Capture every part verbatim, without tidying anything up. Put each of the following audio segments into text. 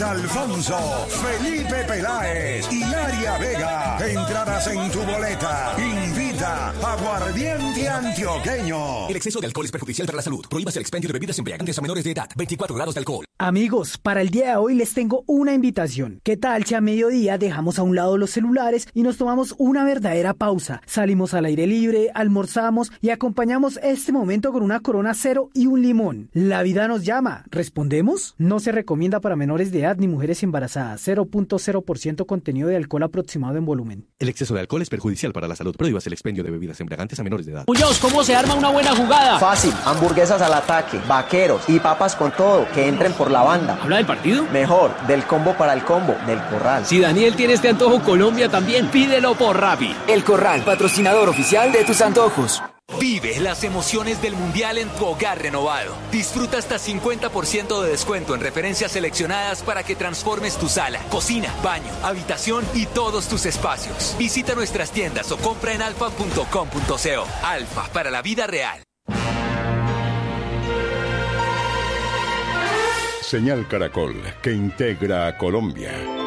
Alfonso, Felipe Peláez y Aria Vega. Entradas en tu boleta. Invita Aguardiente Antioqueño. El exceso de alcohol es perjudicial para la salud. Prohíbas el expendio de bebidas embriagantes a menores de edad. veinticuatro grados de alcohol. Amigos, para el día de hoy les tengo una invitación. ¿Qué tal si a mediodía dejamos a un lado los celulares y nos tomamos una verdadera pausa? Salimos al aire libre, almorzamos y acompañamos este momento con una Corona Cero y un limón. La vida nos llama. ¿Respondemos? No se recomienda para menores de edad ni mujeres embarazadas. cero punto cero por ciento contenido de alcohol aproximado en volumen. El exceso de alcohol es perjudicial para la salud. Prohíbas el expendio de bebidas embriagantes a menores de edad. Muñoz, ¿cómo se arma una buena jugada? Fácil, hamburguesas al ataque, vaqueros y papas con todo, que entren por la banda. ¿Habla del partido? Mejor, del combo para el combo, del Corral. Si Daniel tiene este antojo, Colombia también. Pídelo por Rappi. El Corral, patrocinador oficial de tus antojos. Vive las emociones del Mundial en tu hogar renovado. Disfruta hasta cincuenta por ciento de descuento en referencias seleccionadas para que transformes tu sala, cocina, baño, habitación y todos tus espacios. Visita nuestras tiendas o compra en alfa punto com punto co. Alfa, para la vida real. Señal Caracol, que integra a Colombia.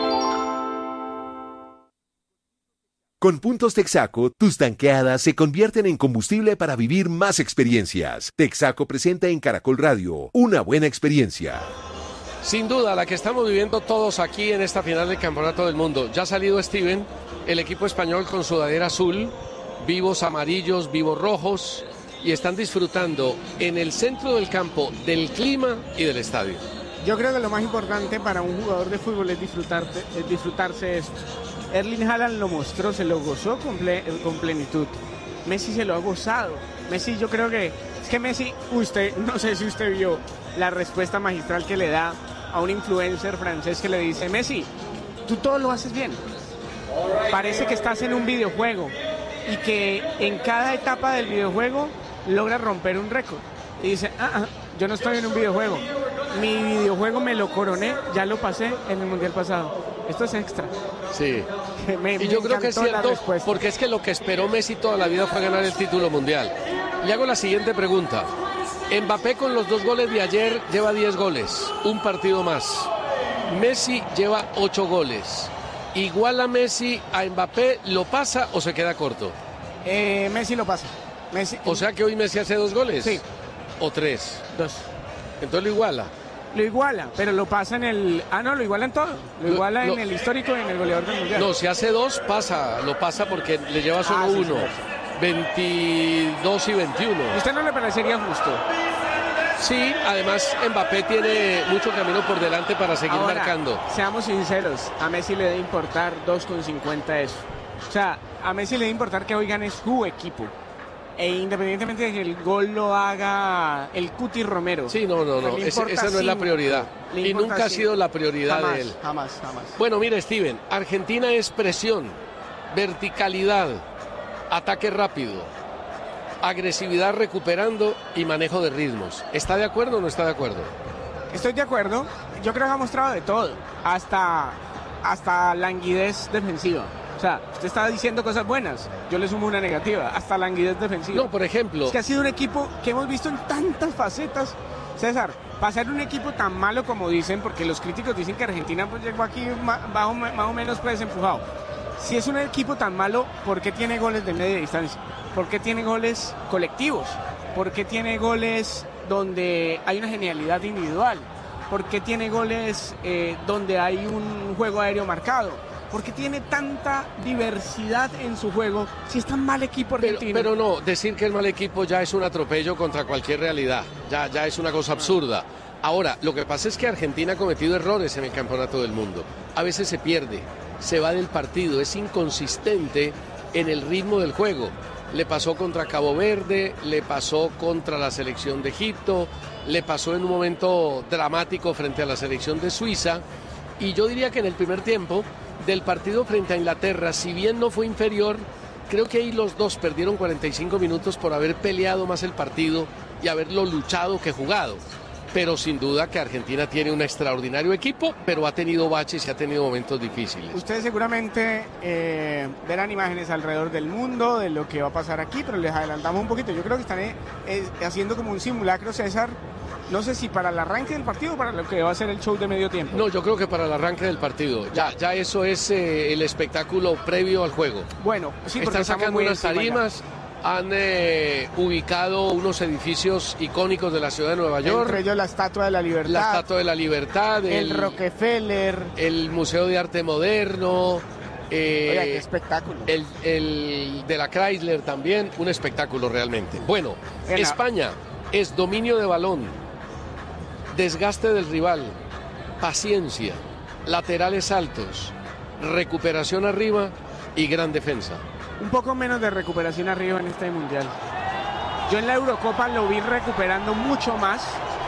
Con Puntos Texaco, tus tanqueadas se convierten en combustible para vivir más experiencias. Texaco presenta en Caracol Radio una buena experiencia. Sin duda, la que estamos viviendo todos aquí en esta final del Campeonato del Mundo. Ya ha salido Steven, el equipo español con sudadera azul, vivos amarillos, vivos rojos, y están disfrutando en el centro del campo del clima y del estadio. Yo creo que lo más importante para un jugador de fútbol es, disfrutarte, es disfrutarse esto. Erling Haaland lo mostró, se lo gozó con, ple, con plenitud. Messi se lo ha gozado. Messi, yo creo que... Es que Messi, usted, no sé si usted vio la respuesta magistral que le da a un influencer francés que le dice: Messi, tú todo lo haces bien. Parece que estás en un videojuego y que en cada etapa del videojuego logras romper un récord. Y dice: ah, ah, yo no estoy en un videojuego. Mi videojuego me lo coroné, ya lo pasé en el Mundial pasado. Esto es extra. Sí. Me, y me yo creo que es cierto, porque es que lo que esperó Messi toda la vida fue ganar el título mundial. Le hago la siguiente pregunta. Mbappé con los dos goles de ayer lleva diez goles, un partido más. Messi lleva ocho goles. ¿Igual a Messi a Mbappé, lo pasa o se queda corto? Eh, Messi lo pasa. Messi... O sea que hoy Messi hace dos goles. Sí. ¿O tres? Dos. Entonces lo iguala. Lo iguala, pero lo pasa en el... Ah, no, lo iguala en todo. Lo, lo iguala lo... en el histórico y en el goleador del Mundial. No, si hace dos, pasa. Lo pasa porque le lleva solo ah, sí, uno. Sí, sí. veintidós y veintiuno. ¿A usted no le parecería justo? Sí, además Mbappé tiene mucho camino por delante para seguir Ahora, marcando. Seamos sinceros, a Messi le debe importar dos con cincuenta eso. O sea, a Messi le debe importar que hoy gane su equipo. E independientemente de que el gol lo haga el Cuti Romero. Sí, no, no, no, esa no es cinco. La prioridad. Y nunca cinco. Ha sido la prioridad jamás, de él. Jamás, jamás. Bueno, mire, Steven, Argentina es presión, verticalidad, ataque rápido, agresividad recuperando y manejo de ritmos. ¿Está de acuerdo o no está de acuerdo? Estoy de acuerdo. Yo creo que ha mostrado de todo, hasta, hasta languidez defensiva. O sea, usted está diciendo cosas buenas, yo le sumo una negativa, hasta languidez defensiva. No, por ejemplo... Es que ha sido un equipo que hemos visto en tantas facetas. César, pasar un equipo tan malo como dicen, porque los críticos dicen que Argentina pues llegó aquí bajo, más o menos pues empujado. Si es un equipo tan malo, ¿por qué tiene goles de media distancia? ¿Por qué tiene goles colectivos? ¿Por qué tiene goles donde hay una genialidad individual? ¿Por qué tiene goles eh, donde hay un juego aéreo marcado? ¿Por qué tiene tanta diversidad en su juego si es tan mal equipo argentino? Pero, pero no, decir que es mal equipo ya es un atropello contra cualquier realidad, ya, ya es una cosa absurda. Ahora, lo que pasa es que Argentina ha cometido errores en el Campeonato del Mundo. A veces se pierde, se va del partido, es inconsistente en el ritmo del juego. Le pasó contra Cabo Verde, le pasó contra la selección de Egipto, le pasó en un momento dramático frente a la selección de Suiza. Y yo diría que en el primer tiempo del partido frente a Inglaterra, si bien no fue inferior, creo que ahí los dos perdieron cuarenta y cinco minutos por haber peleado más el partido y haberlo luchado que jugado. Pero sin duda que Argentina tiene un extraordinario equipo, pero ha tenido baches y ha tenido momentos difíciles. Ustedes seguramente eh, verán imágenes alrededor del mundo de lo que va a pasar aquí, pero les adelantamos un poquito. Yo creo que están eh, haciendo como un simulacro, César, No sé si para el arranque del partido o para lo que va a ser el show de medio tiempo. No, yo creo que para el arranque del partido. Ya, ya eso es eh, el espectáculo previo al juego. Bueno, sí, porque están sacando unas tarimas, han eh, ubicado unos edificios icónicos de la ciudad de Nueva York. Entre ellos la Estatua de la Libertad. La Estatua de la Libertad. El, el Rockefeller. El Museo de Arte Moderno. Eh, Oiga, qué espectáculo. El, el de la Chrysler también, un espectáculo realmente. Bueno, Bien, España es dominio de balón, desgaste del rival, paciencia, laterales altos, recuperación arriba y gran defensa. Un poco menos de recuperación arriba en este mundial. Yo en la Eurocopa lo vi recuperando mucho más.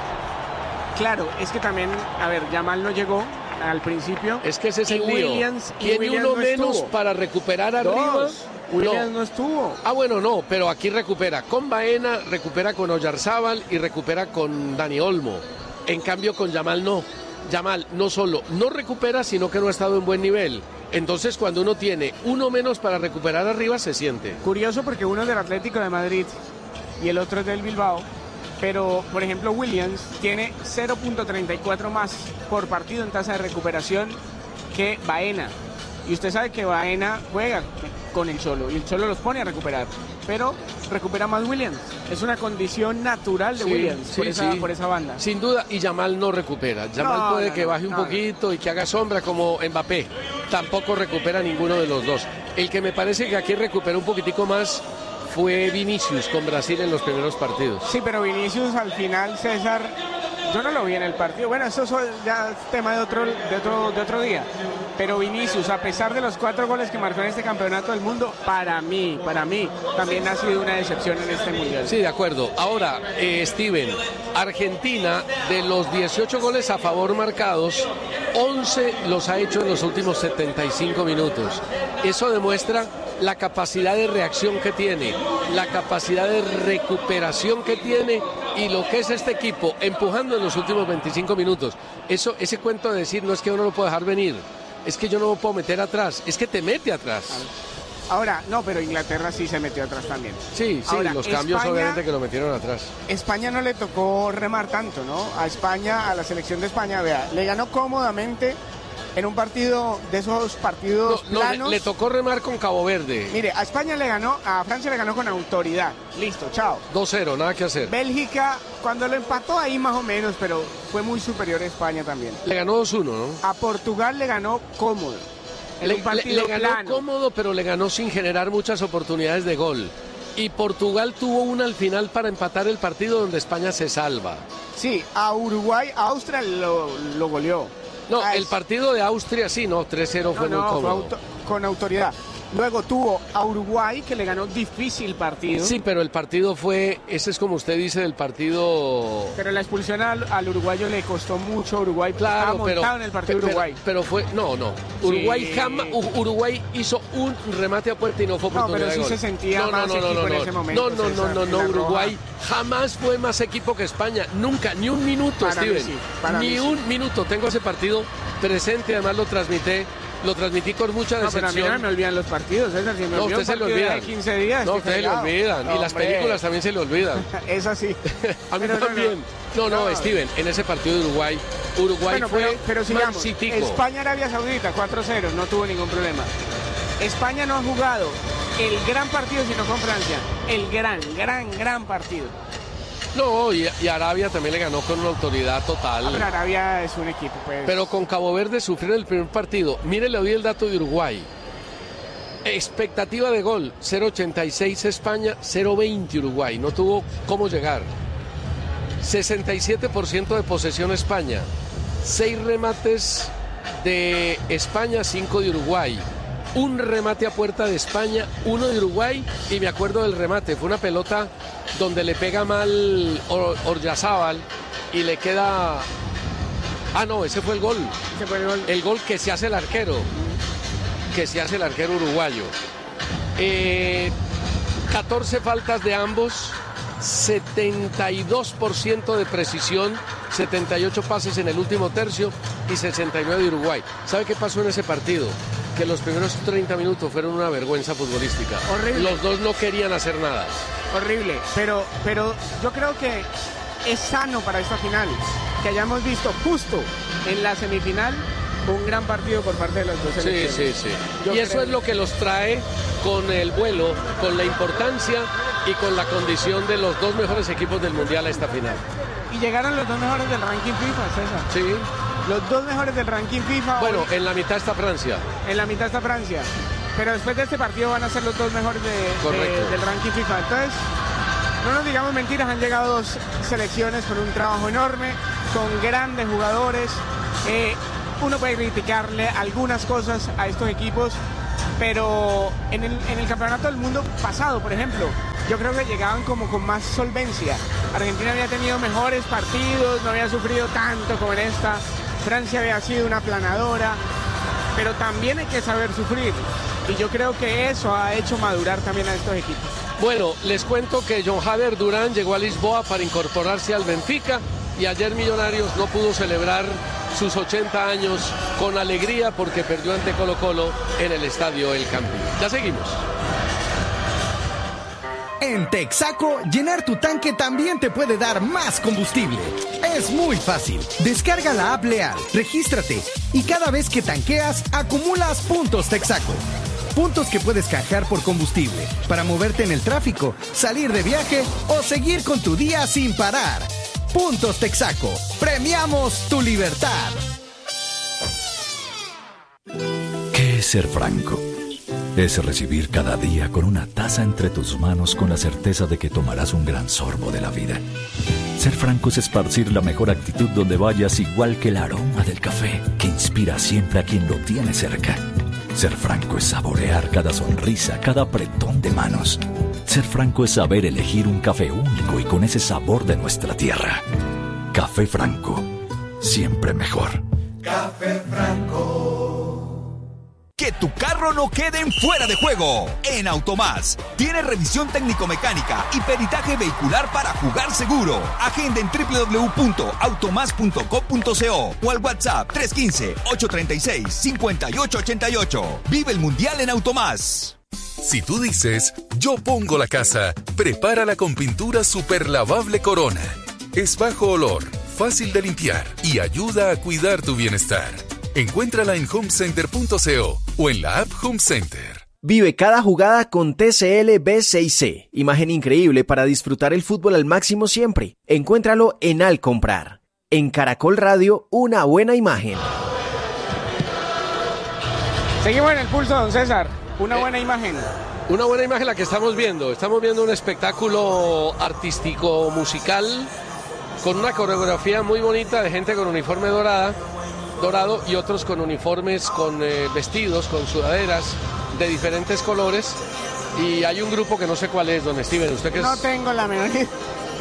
Claro, es que también, a ver, Yamal no llegó al principio. Es que ese es el lío. Williams, Tiene Williams uno no menos estuvo. para recuperar Dos. arriba. Williams no. no estuvo. Ah, bueno, no, pero aquí recupera con Baena, recupera con Oyarzábal y recupera con Dani Olmo. En cambio, con Yamal no. Yamal no solo no recupera, sino que no ha estado en buen nivel. Entonces, cuando uno tiene uno menos para recuperar arriba, se siente. Curioso porque uno es del Atlético de Madrid y el otro es del Bilbao. Pero, por ejemplo, Williams tiene cero punto treinta y cuatro más por partido en tasa de recuperación que Baena. Y usted sabe que Baena juega con el Cholo y el Cholo los pone a recuperar. Pero recupera más Williams. Es una condición natural de Sí, Williams sí, por, esa, sí. por esa banda. Sin duda, y Yamal no recupera. Yamal No, puede no, que no, baje un no, poquito y que haga sombra como Mbappé. Tampoco recupera ninguno de los dos. El que me parece que aquí recupera un poquitico más fue Vinicius con Brasil en los primeros partidos. Sí, pero Vinicius al final, César, yo no lo vi en el partido. Bueno, eso es ya tema de otro, de otro, de otro día. Pero Vinicius, a pesar de los cuatro goles que marcó en este campeonato del mundo, para mí, para mí, también ha sido una decepción en este mundial. Sí, de acuerdo. Ahora, eh, Steven, Argentina, de los dieciocho goles a favor marcados, once los ha hecho en los últimos setenta y cinco minutos. Eso demuestra la capacidad de reacción que tiene, la capacidad de recuperación que tiene y lo que es este equipo empujando en los últimos veinticinco minutos. Eso, ese cuento de decir no es que uno lo puede dejar venir, es que yo no lo puedo meter atrás, es que te mete atrás. Ahora, no, pero Inglaterra sí se metió atrás también. Sí, sí, Ahora, los cambios España, obviamente que lo metieron atrás. España no le tocó remar tanto, ¿no? A España, a la selección de España, vea, le ganó cómodamente en un partido de esos partidos No, no, planos. le, le tocó remar con Cabo Verde. Mire, a España le ganó, a Francia le ganó con autoridad. Listo, chao. dos cero, nada que hacer. Bélgica, cuando lo empató ahí más o menos, pero fue muy superior a España también. Le ganó dos uno, ¿no? A Portugal le ganó cómodo. En Le, un partido le- le ganó plano. cómodo, pero le ganó sin generar muchas oportunidades de gol. Y Portugal tuvo una al final para empatar el partido donde España se salva. Sí, a Uruguay, a Austria lo, lo goleó. No, Ah, el es- partido de Austria sí, no, tres cero No, fue muy no, fue cómodo. auto- con autoridad. Luego tuvo a Uruguay, que le ganó difícil partido. Sí, pero el partido fue, ese es como usted dice, del partido... Pero la expulsión al, al uruguayo le costó mucho a Uruguay. Claro, Estaba pero, montado en el partido pero, Uruguay. pero fue, no, no. Uruguay Sí. jamás, U- Uruguay hizo un remate a puerta y no fue No, oportunidad pero de sí gol. se sentía no, no, más no, no, equipo no, en no. ese momento, No, no, no, César, no, en no, la Uruguay roja. jamás fue más equipo que España, nunca, ni un minuto, Para mí Steven. sí, para ni mí sí. un minuto. Tengo ese partido presente, además lo transmití, lo transmití con mucha No, pero a mí decepción. no me olvidan los partidos, César. Si me No, olvido usted un se le partido de olvidan. hace quince días, No, estoy usted se le fregado. olvidan. y las Hombre. películas también se le olvidan. Es así. A mí Pero no, no. también. No, no, No. Steven, en ese partido de Uruguay, Uruguay Bueno, fue pero, pero sigamos. mansitico. España-Arabia Saudita, cuatro cero, no tuvo ningún problema. España no ha jugado el gran partido sino con Francia. El gran, gran, gran partido. No, y, y Arabia también le ganó con una autoridad total. Ah, pero Arabia es un equipo, pues. Pero con Cabo Verde sufrieron el primer partido. Mire, le doy el dato de Uruguay. Expectativa de gol, cero ochenta y seis España, cero veinte Uruguay. No tuvo cómo llegar. sesenta y siete por ciento de posesión España. seis remates de España, cinco de Uruguay. Un remate a puerta de España, uno de Uruguay. Y me acuerdo del remate. Fue una pelota donde le pega mal Or- Oryazábal y le queda... Ah, no, ese fue el gol. Ese fue el gol. El gol que se hace el arquero. Que se hace el arquero uruguayo. Eh, catorce faltas de ambos. setenta y dos por ciento de precisión. setenta y ocho pases en el último tercio. Y sesenta y nueve de Uruguay. ¿Sabe qué pasó en ese partido? Que los primeros treinta minutos fueron una vergüenza futbolística. Horrible. Los dos no querían hacer nada. Horrible. Pero, pero yo creo que es sano para esta final, que hayamos visto justo en la semifinal un gran partido por parte de las dos selecciones. Sí, sí, sí. Yo y eso creo... es lo que los trae con el vuelo, con la importancia y con la condición de los dos mejores equipos del Mundial a esta final. Y llegaron los dos mejores del ranking FIFA, César. Sí. Los dos mejores del ranking FIFA. Bueno, hoy... en la mitad está Francia. En la mitad está Francia. Pero después de este partido van a ser los dos mejores de, de, del ranking FIFA. Entonces, no nos digamos mentiras, han llegado dos selecciones con un trabajo enorme, con grandes jugadores. Eh, uno puede criticarle algunas cosas a estos equipos, pero en el, en el campeonato del mundo pasado, por ejemplo, yo creo que llegaban como con más solvencia. Argentina había tenido mejores partidos, no había sufrido tanto como en esta. Francia había sido una aplanadora, pero también hay que saber sufrir. Y yo creo que eso ha hecho madurar también a estos equipos. Bueno, les cuento que John Jader Durán llegó a Lisboa para incorporarse al Benfica y ayer Millonarios no pudo celebrar sus ochenta años con alegría porque perdió ante Colo Colo en el estadio El Campín. Ya seguimos. En Texaco, llenar tu tanque también te puede dar más combustible. Es muy fácil. Descarga la app Leal, regístrate y cada vez que tanqueas, acumulas puntos Texaco. Puntos que puedes canjear por combustible, para moverte en el tráfico, salir de viaje o seguir con tu día sin parar. Puntos Texaco. Premiamos tu libertad. ¿Qué es ser franco? Es recibir cada día con una taza entre tus manos con la certeza de que tomarás un gran sorbo de la vida. Ser franco es esparcir la mejor actitud donde vayas, igual que el aroma del café que inspira siempre a quien lo tiene cerca. Ser franco es saborear cada sonrisa, cada apretón de manos. Ser franco es saber elegir un café único y con ese sabor de nuestra tierra. Café Franco, siempre mejor. Café Franco. Que tu carro no quede en fuera de juego. En Automás tiene revisión técnico-mecánica y peritaje vehicular para jugar seguro. Agenda en doble u doble u doble u punto automás punto com punto co o al WhatsApp tres uno cinco, ocho tres seis, cinco ocho ocho ocho. Vive el Mundial en Automás. Si tú dices, yo pongo la casa, prepárala con pintura superlavable Corona. Es bajo olor, fácil de limpiar y ayuda a cuidar tu bienestar. Encuéntrala en home center punto co o en la app Home Center. Vive cada jugada con T C L B seis C. Imagen increíble para disfrutar el fútbol al máximo siempre. Encuéntralo en Al Comprar. En Caracol Radio, una buena imagen. Seguimos en el pulso, don César. Una eh, buena imagen. Una buena imagen la que estamos viendo. Estamos viendo un espectáculo artístico musical con una coreografía muy bonita de gente con uniforme dorada. dorado y otros con uniformes, con eh, vestidos, con sudaderas de diferentes colores, y hay un grupo que no sé cuál es, don Steven, ¿usted qué es? No tengo la menor idea.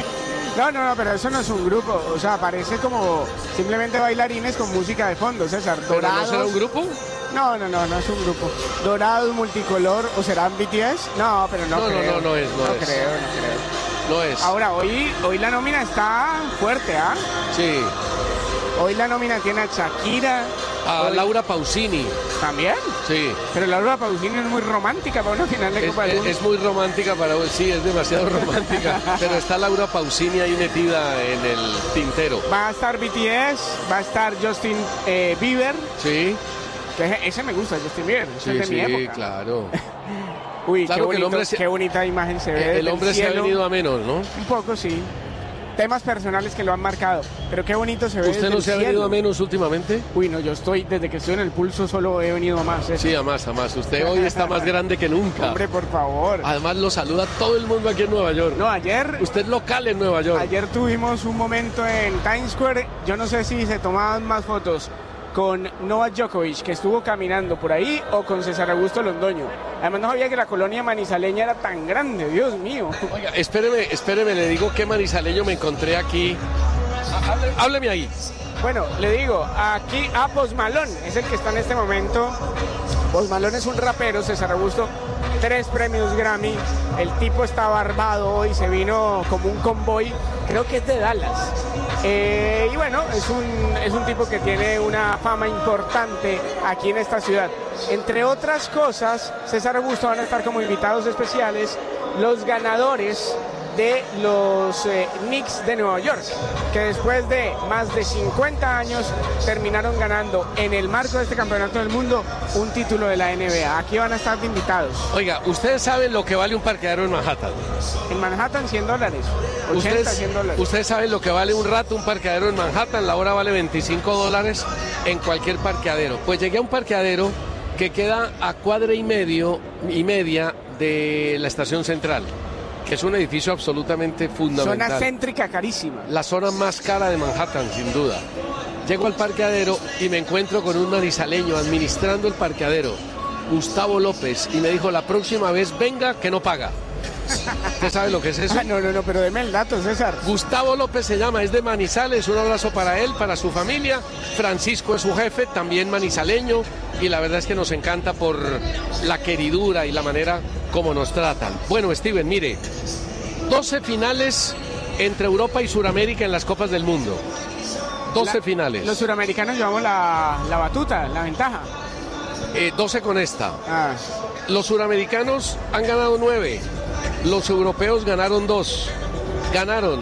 No, no, no, pero eso no es un grupo, o sea, parece como simplemente bailarines con música de fondo, César. Dorados. ¿Pero no será un grupo? No, no, no, no es un grupo. Dorados, multicolor, ¿o serán B T S? No, pero no, no creo. No, no, no es, no, no es. creo, no creo. No es. Ahora, hoy, hoy la nómina está fuerte, ¿ah? ¿eh? Sí. Hoy la nómina tiene a Shakira. A hoy... Laura Pausini. ¿También? Sí. Pero Laura Pausini es muy romántica para una final de es, Copa del Mundo. Es, es muy romántica para... Sí, es demasiado romántica. Pero está Laura Pausini ahí metida en el tintero. Va a estar B T S, va a estar Justin eh, Bieber. Sí. Que ese me gusta, Justin Bieber. Ese sí, es de sí, mi época. Claro. Uy, claro qué, bonito, que el hombre se... qué bonita imagen se ve. El hombre se ha venido a menos, ¿no? Un poco, sí. Temas personales que lo han marcado, pero qué bonito se ve. ¿Usted no se cielo. ha venido a menos últimamente? Uy, no, yo estoy, desde que estoy en el pulso solo he venido a más. ¿eh? Sí, a más, a más. Usted hoy está más grande que nunca. Hombre, por favor. Además lo saluda todo el mundo aquí en Nueva York. No, ayer... Usted es local en Nueva York. Ayer tuvimos un momento en Times Square, yo no sé si se tomaban más fotos con Novak Djokovic, que estuvo caminando por ahí, o con César Augusto Londoño. Además no sabía que la colonia manizaleña era tan grande, Dios mío. Oiga, espéreme, espéreme, le digo qué manizaleño me encontré aquí. Hable, hábleme ahí. Bueno, le digo, aquí a Post Malone, es el que está en este momento. Post Malone es un rapero, César Augusto, tres premios Grammy. El tipo está barbado hoy, se vino como un convoy, creo que es de Dallas. Eh, y bueno, es un, es un tipo que tiene una fama importante aquí en esta ciudad. Entre otras cosas, César Augusto van a estar como invitados especiales los ganadores de los eh, Knicks de Nueva York, que después de más de cincuenta años terminaron ganando en el marco de este campeonato del mundo un título de la N B A. Aquí van a estar de invitados. Oiga, ¿ustedes saben lo que vale un parqueadero en Manhattan? En Manhattan cien dólares, ochenta, ¿Ustedes, cien dólares. ¿Ustedes saben lo que vale un rato un parqueadero en Manhattan? La hora vale veinticinco dólares en cualquier parqueadero. Pues llegué a un parqueadero que queda a cuadra y medio y media de la estación central, que es un edificio absolutamente fundamental. Zona céntrica carísima. La zona más cara de Manhattan, sin duda. Llego al parqueadero y me encuentro con un manizaleño administrando el parqueadero, Gustavo López, y me dijo, la próxima vez venga que no paga. ¿Usted sabe lo que es eso? Ah, no, no, no, pero deme el dato, César. Gustavo López se llama, es de Manizales, un abrazo para él, para su familia. Francisco es su jefe, también manizaleño, y la verdad es que nos encanta por la queridura y la manera como nos tratan. Bueno, Steven, mire, doce finales entre Europa y Sudamérica en las Copas del Mundo. doce la, finales. Los suramericanos llevamos la, la batuta, la ventaja. Eh, doce con esta. Ah. Los suramericanos han ganado nueve. Los europeos ganaron dos. Ganaron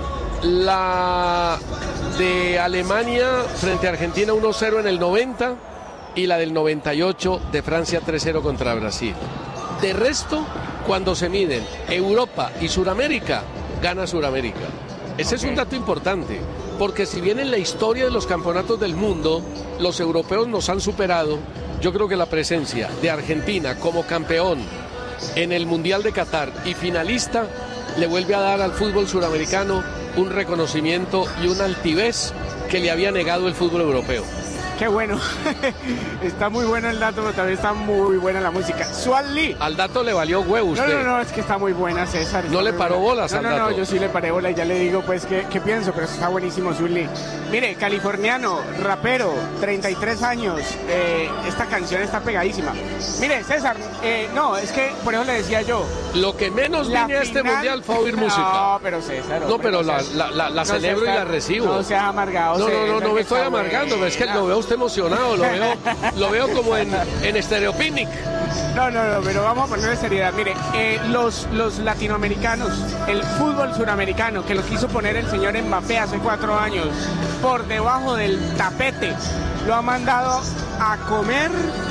la de Alemania frente a Argentina uno cero en el noventa y la del noventa y ocho de Francia tres cero contra Brasil. De resto, cuando se miden Europa y Sudamérica, gana Sudamérica. Ese okay. es un dato importante, porque si bien en la historia de los campeonatos del mundo los europeos nos han superado, yo creo que la presencia de Argentina como campeón en el Mundial de Qatar y finalista le vuelve a dar al fútbol suramericano un reconocimiento y una altivez que le había negado el fútbol europeo. Qué bueno, está muy bueno el dato, pero también está muy buena la música. Swan Lee. Al dato le valió huevo usted. No, no, no, es que está muy buena, César. No le paró buena. bolas no, al no, dato. No, no, yo sí le paré bola y ya le digo pues qué, qué pienso, pero está buenísimo Swan Lee. Mire, californiano, rapero, treinta y tres años, eh, esta canción está pegadísima. Mire, César, eh, no, es que por eso le decía yo. Lo que menos vine a este mundial fue a oír música. No, pero César. No, pero la, la, la, la no celebro César, y la recibo. No seas amargado. No, César, no, no, no me estoy amargando, pero es que lo veo usted emocionado, lo veo, lo veo como en, en Stereo Picnic. No, no, no, pero vamos a ponerle seriedad. Mire, eh, los, los latinoamericanos, el fútbol suramericano, que lo quiso poner el señor Mbappé hace cuatro años, por debajo del tapete, lo ha mandado a comer,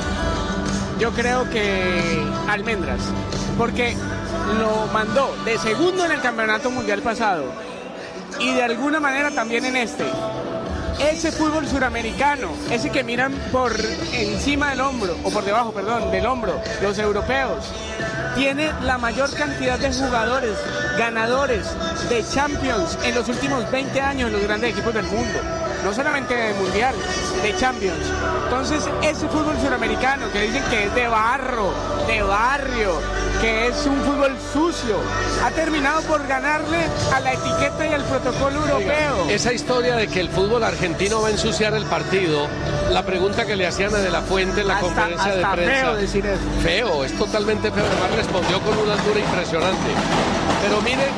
yo creo que almendras, porque lo mandó de segundo en el campeonato mundial pasado y de alguna manera también en este. Ese fútbol suramericano, ese que miran por encima del hombro, o por debajo, perdón, del hombro, los europeos, tiene la mayor cantidad de jugadores ganadores de Champions en los últimos veinte años en los grandes equipos del mundo. No solamente de Mundial, de Champions. Entonces, ese fútbol suramericano que dicen que es de barro, de barrio, que es un fútbol sucio, ha terminado por ganarle a la etiqueta y al protocolo europeo. Oiga, esa historia de que el fútbol argentino va a ensuciar el partido, la pregunta que le hacían a De La Fuente en la hasta, conferencia hasta de prensa. Feo decir eso. Feo, es totalmente feo. Además respondió con una altura impresionante. Pero mire,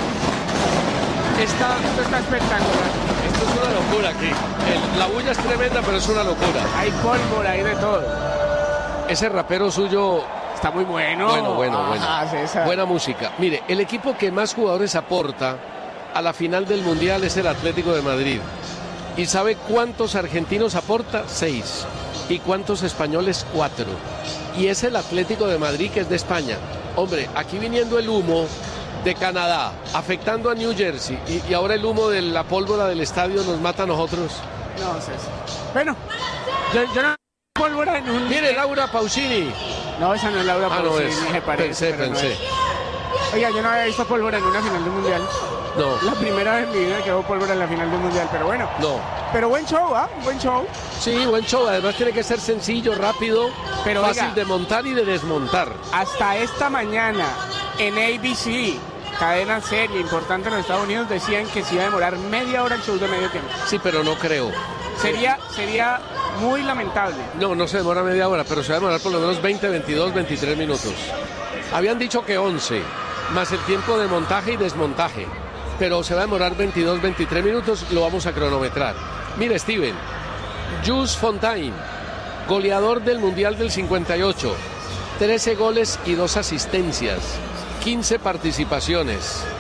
esta, esto está espectacular. Esto es una locura aquí. El, la bulla es tremenda, pero es una locura. Hay pólvora, hay de todo. Ese rapero suyo está muy bueno. Bueno, bueno, bueno. Ah, buena música. Mire, el equipo que más jugadores aporta a la final del Mundial es el Atlético de Madrid. ¿Y sabe cuántos argentinos aporta? Seis. ¿Y cuántos españoles? Cuatro. Y es el Atlético de Madrid, que es de España. Hombre, aquí viniendo el humo de Canadá, afectando a New Jersey, y, y ahora el humo de la pólvora del estadio nos mata a nosotros. No sé. Bueno, yo, yo no pólvora en un... Mire, Laura Pausini. No, esa no es Laura ah, Pausini, no es. me parece. Pensé, pensé. No Oiga, yo no había visto pólvora en una final del Mundial. No. La primera vez en mi vida que veo pólvora en la final del Mundial, pero bueno. No. Pero buen show, ¿ah? ¿eh? Buen show. Sí, buen show. Además tiene que ser sencillo, rápido, pero fácil oiga, de montar y de desmontar. Hasta esta mañana en A B C, cadena serie importante en los Estados Unidos, decían que se iba a demorar media hora el show de medio tiempo. Sí, pero no creo. Sería, sería muy lamentable. No, no se demora media hora, pero se va a demorar por lo menos veinte, veintidós, veintitrés minutos. Habían dicho que once, más el tiempo de montaje y desmontaje. Pero se va a demorar veintidós, veintitrés minutos, lo vamos a cronometrar. Mire, Steven, Jules Fontaine, goleador del Mundial del cincuenta y ocho, trece goles y dos asistencias, quince participaciones.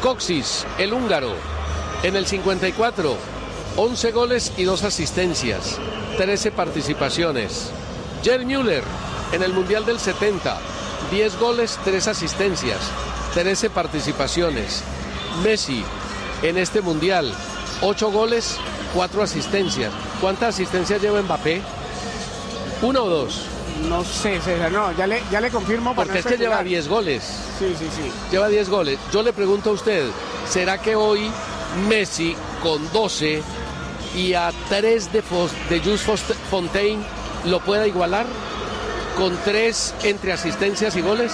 Coxis, el húngaro, en el cincuenta y cuatro, once goles y dos asistencias, trece participaciones. Gerd Müller, en el Mundial del setenta, diez goles, tres asistencias, trece participaciones. Messi, en este Mundial, ocho goles, cuatro asistencias. ¿Cuántas asistencias lleva Mbappé? ¿Una o dos? No sé, César, no, ya le, ya le confirmo. Para Porque no es que lleva especular. diez goles. Sí, sí, sí. Lleva diez goles. Yo le pregunto a usted, ¿será que hoy Messi con doce y a tres de, Fos, de Just Fontaine lo pueda igualar? ¿Con tres entre asistencias y goles?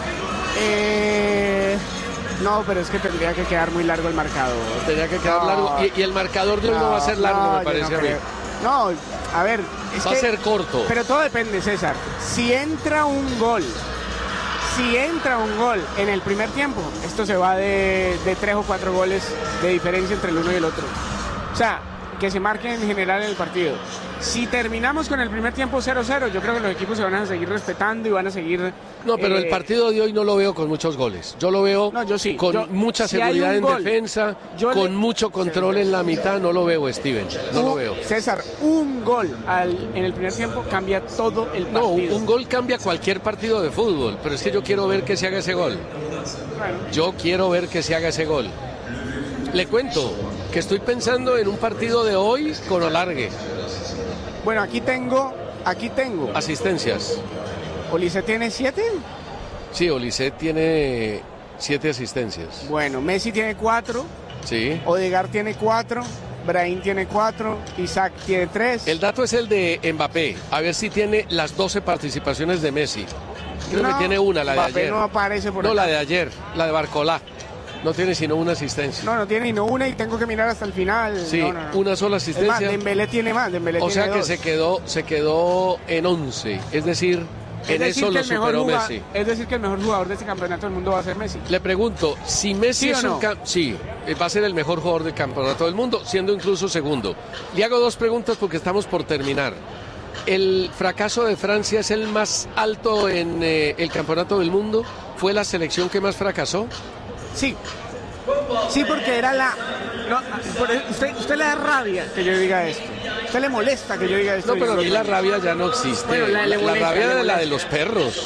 Eh... No, pero es que tendría que quedar muy largo el marcador. Tendría que quedar no, largo. Y, y el marcador de hoy no, no va a ser largo, no, me parece no a mí. No, a ver. Es va que, a ser corto. Pero todo depende, César. Si entra un gol, si entra un gol en el primer tiempo, esto se va de, de tres o cuatro goles de diferencia entre el uno y el otro. O sea, que se marque en general en el partido. Si terminamos con el primer tiempo cero cero, yo creo que los equipos se van a seguir respetando y van a seguir... No, pero eh, el partido de hoy no lo veo con muchos goles. Yo lo veo no, yo sí. con yo, mucha si seguridad en gol, defensa, con le... mucho control en la mitad. No lo veo, Steven. No un, lo veo. César, un gol al, en el primer tiempo cambia todo el partido. No, un, un gol cambia cualquier partido de fútbol, pero es que yo quiero ver que se haga ese gol. Bueno. Yo quiero ver que se haga ese gol. Le cuento que estoy pensando en un partido de hoy con alargue. Bueno, aquí tengo, aquí tengo. Asistencias. ¿Olise tiene siete? Sí, Olise tiene siete asistencias. Bueno, Messi tiene cuatro. Sí. Odegaard tiene cuatro. Brahim tiene cuatro. Isaac tiene tres. El dato es el de Mbappé. A ver si tiene las doce participaciones de Messi. Creo no, que tiene una, la Mbappé de ayer. no aparece por No, acá. la de ayer, la de Barcolá. No tiene sino una asistencia. No, no tiene sino una y tengo que mirar hasta el final. Sí, no, no, no. una sola asistencia. Es más, Dembélé tiene más, Dembélé o tiene sea que dos. se quedó, se quedó en once. Es decir, es en decir eso lo superó jugador, Messi. Es decir, que el mejor jugador de este campeonato del mundo va a ser Messi. Le pregunto, si Messi ¿Sí es no? un... Cam- sí, va a ser el mejor jugador del campeonato del mundo, siendo incluso segundo. Le hago dos preguntas porque estamos por terminar. ¿El fracaso de Francia es el más alto en eh, el campeonato del mundo? ¿Fue la selección que más fracasó? Sí. Sí, porque era la... No, por, usted, usted le da rabia que yo diga esto. Usted le molesta que yo diga esto. No, pero a mí la rabia ya no existe. Bueno, la, la, molesta, la rabia le de la de los perros.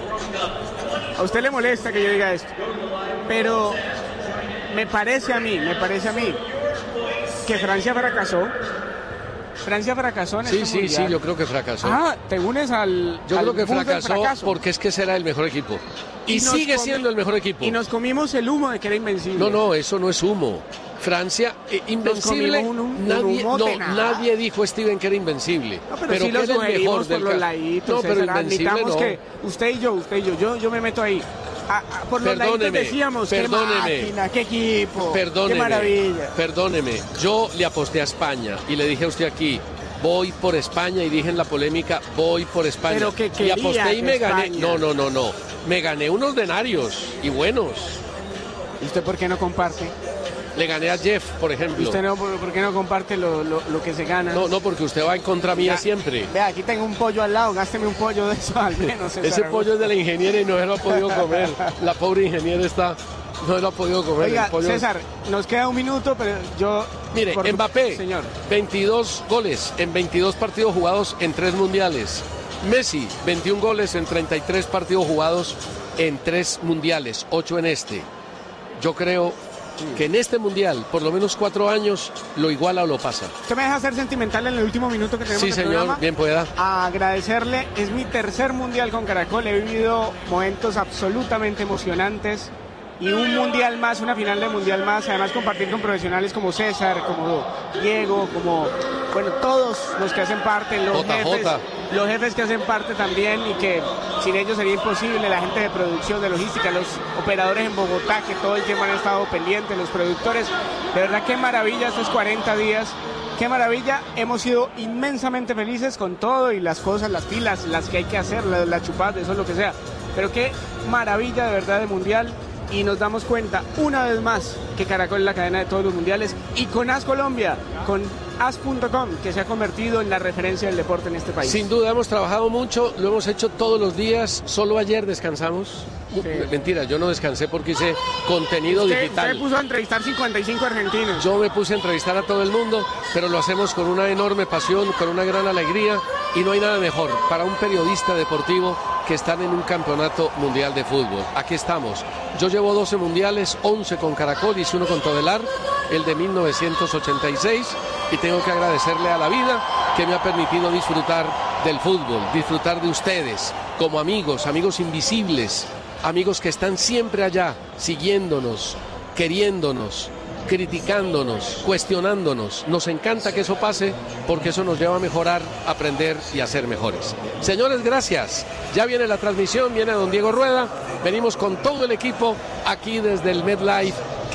A usted le molesta que yo diga esto. Pero me parece a mí, me parece a mí que Francia fracasó. Francia fracasó en Sí, este sí, mundial. sí, yo creo que fracasó. Ah, te unes al Yo al creo que bus del fracasó porque es que ese era el mejor equipo. Y, Y nos sigue comi- siendo el mejor equipo. Y nos comimos el humo de que era invencible. No, no, eso no es humo. Francia, eh, invencible, comimos un- un nadie, humo no, de nada. nadie dijo, Steven, que era invencible. No, pero, sí que lo era el mejor sugerimos del por los ca- laditos. No, pero César, invencible admitamos no. que usted y yo, usted y yo, yo, yo me meto ahí. A, a, por los laditos Perdóneme, decíamos, perdóneme. qué máquina, qué equipo, Perdóneme, qué maravilla. perdóneme. Yo le aposté a España y le dije a usted aquí, voy por España, y dije en la polémica, voy por España. Pero que y quería aposté y que me gané. España- No, no, no, no. Me gané unos denarios y buenos. ¿Y usted por qué no comparte? Le gané a Jeff, por ejemplo. ¿Usted no, por, por qué no comparte lo, lo, lo que se gana? No, no, porque usted va en contra mía Ya, siempre. Vea, aquí tengo un pollo al lado, gásteme un pollo de eso al menos. César. Ese pollo es de la ingeniera y no se lo ha podido comer. La pobre ingeniera está, no se lo ha podido comer. Oiga, el pollo. César, nos queda un minuto, pero yo... Mire, por- Mbappé, Señor. veintidós goles en veintidós partidos jugados en tres mundiales. Messi, veintiún goles en treinta y tres partidos jugados en tres mundiales, ocho en este. Yo creo que en este mundial, por lo menos cuatro años, lo iguala o lo pasa. ¿Usted me deja ser sentimental en el último minuto que tenemos Sí, de señor, programa? bien pueda. A agradecerle, es mi tercer mundial con Caracol, he vivido momentos absolutamente emocionantes y un mundial más, una final de mundial más, además compartir con profesionales como César, como Diego, como, bueno, todos los que hacen parte, los J J. jefes, los jefes que hacen parte también y que sin ellos sería imposible, la gente de producción, de logística, los operadores en Bogotá que todo el tiempo han estado pendientes, los productores, de verdad qué maravilla estos cuarenta días. Qué maravilla, hemos sido inmensamente felices con todo y las cosas, las filas, las que hay que hacer, las, las chupadas, eso es lo que sea. Pero qué maravilla de verdad de mundial y nos damos cuenta una vez más que Caracol es la cadena de todos los mundiales y con A S Colombia, con as punto com, que se ha convertido en la referencia del deporte en este país. Sin duda, hemos trabajado mucho, lo hemos hecho todos los días, solo ayer descansamos. Sí. Mentira, yo no descansé porque hice contenido usted, digital. Usted puso a entrevistar cincuenta y cinco argentinos. Yo me puse a entrevistar a todo el mundo, pero lo hacemos con una enorme pasión, con una gran alegría, y no hay nada mejor para un periodista deportivo que estar en un campeonato mundial de fútbol. Aquí estamos. Yo llevo doce mundiales, once con Caracol, hice uno con Todelar, el de mil novecientos ochenta y seis, y tengo que agradecerle a la vida que me ha permitido disfrutar del fútbol, disfrutar de ustedes como amigos, amigos invisibles, amigos que están siempre allá, siguiéndonos, queriéndonos, criticándonos, cuestionándonos. Nos encanta que eso pase porque eso nos lleva a mejorar, aprender y a ser mejores. Señores, gracias. Ya viene la transmisión, viene don Diego Rueda. Venimos con todo el equipo aquí desde el MetLife